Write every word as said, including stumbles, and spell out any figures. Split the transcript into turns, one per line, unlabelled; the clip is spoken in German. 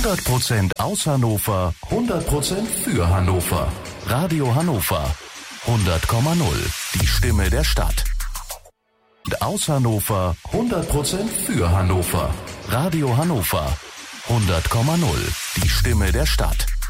hundert Prozent aus Hannover, hundert Prozent für Hannover. Radio Hannover. hundert Komma null. Die Stimme der Stadt. Aus Hannover, hundert Prozent für Hannover. Radio Hannover. hundert Komma null. Die Stimme der Stadt.